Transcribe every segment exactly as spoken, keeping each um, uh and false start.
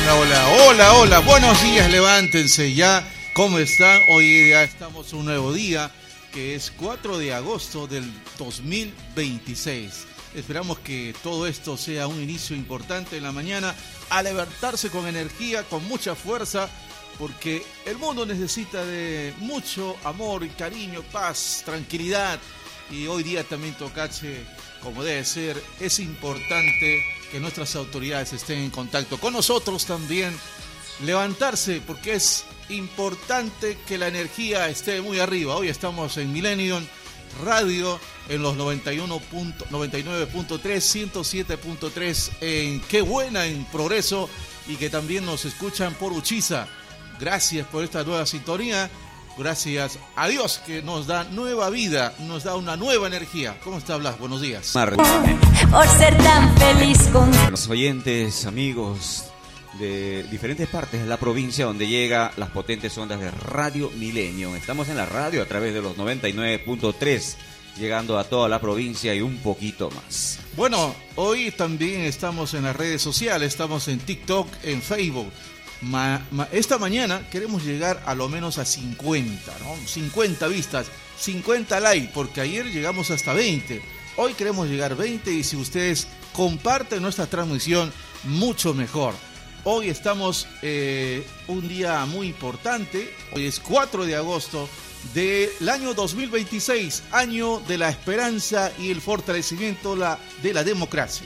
Hola, hola, hola, hola, buenos días, levántense ya, ¿cómo están? Hoy ya estamos en un nuevo día, que es cuatro de agosto del dos mil veintiséis. Esperamos que todo esto sea un inicio importante en la mañana, a levantarse con energía, con mucha fuerza, porque el mundo necesita de mucho amor y cariño, paz, tranquilidad, y hoy día también tocarse como debe ser. Es importante que nuestras autoridades estén en contacto con nosotros también, levantarse, porque es importante que la energía esté muy arriba. Hoy estamos en Millennium Radio, en los noventa y uno punto noventa y nueve punto tres, ciento siete punto tres en Qué Buena, en Progreso, y que también nos escuchan por Uchiza. Gracias por esta nueva sintonía. Gracias a Dios que nos da nueva vida, nos da una nueva energía. ¿Cómo está, Blas? Buenos días. Por ser tan feliz con los oyentes, amigos de diferentes partes de la provincia donde llega las potentes ondas de Radio Milenio. Estamos en la radio a través de los noventa y nueve punto tres, llegando a toda la provincia y un poquito más. Bueno, hoy también estamos en las redes sociales, estamos en TikTok, en Facebook. Ma, ma, esta mañana queremos llegar a lo menos a cincuenta, ¿no? cincuenta vistas, cincuenta likes, porque ayer llegamos hasta veinte. Hoy queremos llegar a veinte, y si ustedes comparten nuestra transmisión, mucho mejor. Hoy estamos eh, un día muy importante. Hoy es cuatro de agosto del año dos mil veintiséis, año de la esperanza y el fortalecimiento la, de la democracia.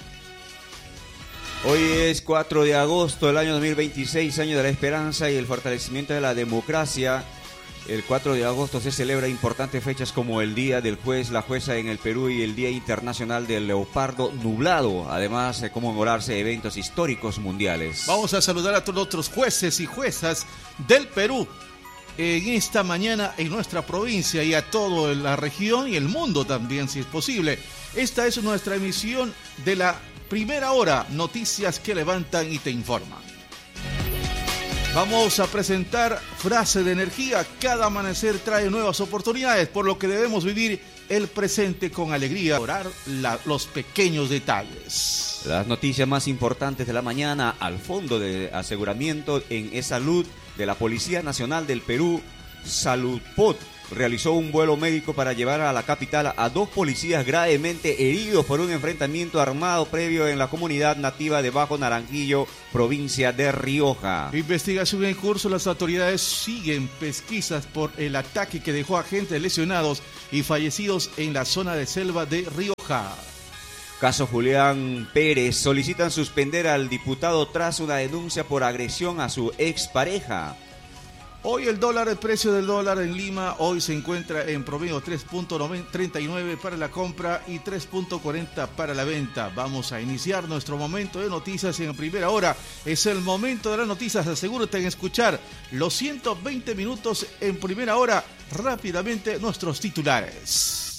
Hoy es cuatro de agosto del año dos mil veintiséis, año de la esperanza y el fortalecimiento de la democracia. El cuatro de agosto se celebra importantes fechas como el Día del Juez, la Jueza en el Perú y el Día Internacional del Leopardo Nublado. Además de conmemorarse eventos históricos mundiales. Vamos a saludar a todos los otros jueces y juezas del Perú en esta mañana en nuestra provincia y a toda la región y el mundo también, si es posible. Esta es nuestra emisión de la primera hora, noticias que levantan y te informan. Vamos a presentar frase de energía. Cada amanecer trae nuevas oportunidades, por lo que debemos vivir el presente con alegría, valorar la, los pequeños detalles. Las noticias más importantes de la mañana. Al Fondo de Aseguramiento en E-Salud de la Policía Nacional del Perú, Saludpod, realizó un vuelo médico para llevar a la capital a dos policías gravemente heridos por un enfrentamiento armado previo en la comunidad nativa de Bajo Naranjillo, provincia de Rioja. Investigación en curso. Las autoridades siguen pesquisas por el ataque que dejó agentes lesionados y fallecidos en la zona de selva de Rioja. Caso Julián Pérez. Solicitan suspender al diputado tras una denuncia por agresión a su expareja. Hoy el dólar, el precio del dólar en Lima, hoy se encuentra en promedio tres punto treinta y nueve para la compra y tres punto cuarenta para la venta. Vamos a iniciar nuestro momento de noticias en primera hora. Es el momento de las noticias. Asegúrate en escuchar los ciento veinte minutos en primera hora. Rápidamente nuestros titulares.